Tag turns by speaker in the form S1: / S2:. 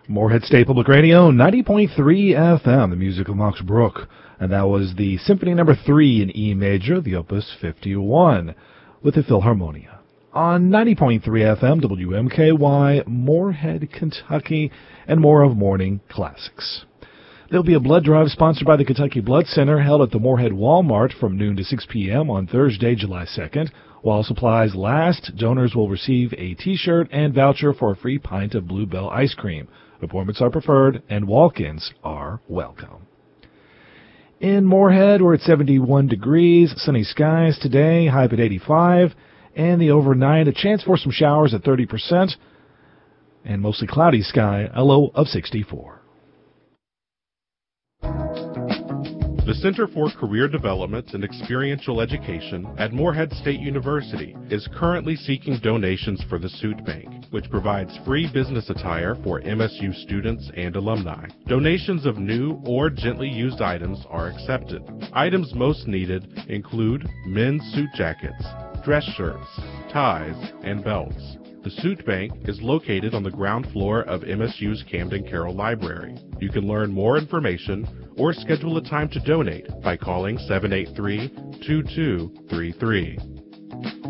S1: Morehead State Public Radio, 90.3 FM, the music of Max Bruch. And that was the Symphony No. 3 in E major, the Opus 51, with the Philharmonia. On 90.3 FM, WMKY, Morehead, Kentucky, and more of Morning Classics. There'll be a blood drive sponsored by the Kentucky Blood Center held at the Morehead Walmart from noon to 6 p.m. on Thursday, July 2nd. While supplies last, donors will receive a T-shirt and voucher for a free pint of Bluebell ice cream. Appointments are preferred, and walk-ins are welcome. In Morehead, we're at 71 degrees, sunny skies today, high at 85, and the overnight, a chance for some showers at 30%, and mostly cloudy sky, a low of 64.
S2: The Center for Career Development and Experiential Education at Morehead State University is currently seeking donations for the Suit Bank, which provides free business attire for MSU students and alumni. Donations of new or gently used items are accepted. Items most needed include men's suit jackets, dress shirts, ties, and belts. The Suit Bank is located on the ground floor of MSU's Camden Carroll Library. You can learn more information or schedule a time to donate by calling 783-2233.